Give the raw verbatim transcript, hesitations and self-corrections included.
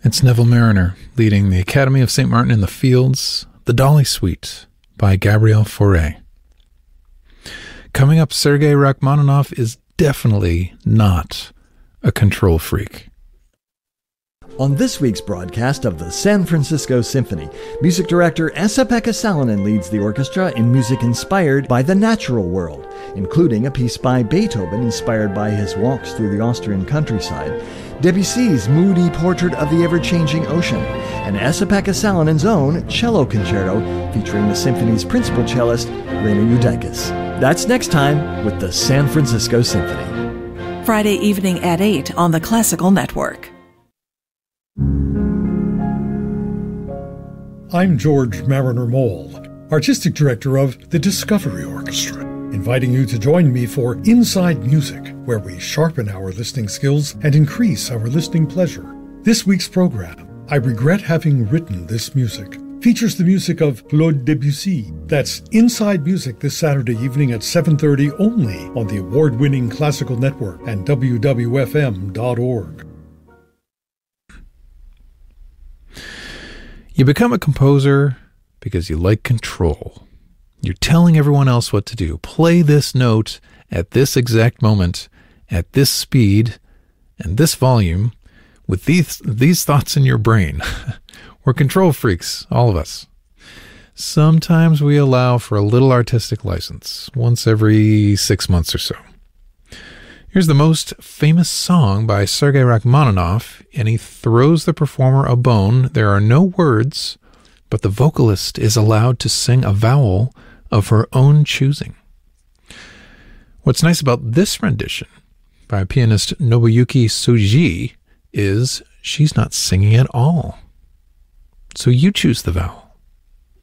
It's Neville Mariner leading the Academy of Saint Martin in the Fields, The Dolly Suite by Gabriel Fauré. Coming up, Sergei Rachmaninoff is definitely not a control freak. On this week's broadcast of the San Francisco Symphony, music director Esa-Pekka Salonen leads the orchestra in music inspired by the natural world, including a piece by Beethoven inspired by his walks through the Austrian countryside, Debussy's moody portrait of the ever-changing ocean, and Esa-Pekka Salonen's own cello concerto featuring the symphony's principal cellist, Reina Eudakis. That's next time with the San Francisco Symphony. Friday evening at eight on the Classical Network. I'm George Mariner Mole, Artistic Director of the Discovery Orchestra, inviting you to join me for Inside Music, where we sharpen our listening skills and increase our listening pleasure. This week's program, I Regret Having Written This Music, features the music of Claude Debussy. That's Inside Music this Saturday evening at seven thirty only on the award-winning Classical Network and W W F M dot org. You become a composer because you like control. You're telling everyone else what to do. Play this note at this exact moment, at this speed, and this volume, with these these thoughts in your brain. We're control freaks, all of us. Sometimes we allow for a little artistic license, once every six months or so. Here's the most famous song by Sergei Rachmaninoff, and he throws the performer a bone. There are no words, but the vocalist is allowed to sing a vowel of her own choosing. What's nice about this rendition by pianist Nobuyuki Tsuji is she's not singing at all. So you choose the vowel.